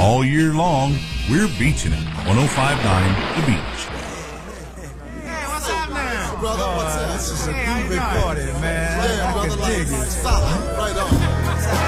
All year long, we're beaching it. 105.9 The Beach. Hey, what's up now? Brother, what's up? This is a groovy party, man. Yeah, brother, I can dig it. solid.